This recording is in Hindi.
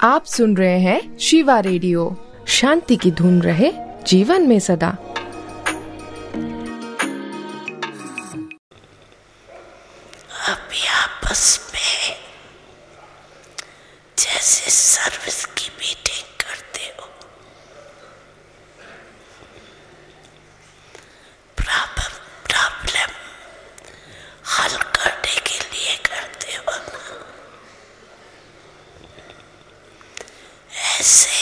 आप सुन रहे हैं शिवा रेडियो। शांति की धुन रहे जीवन में सदा। अभी आपस में जैसे सर्विस की मीटिंग करते हो, प्रॉब्लम हल करने के लिए करते हो ना, ऐसे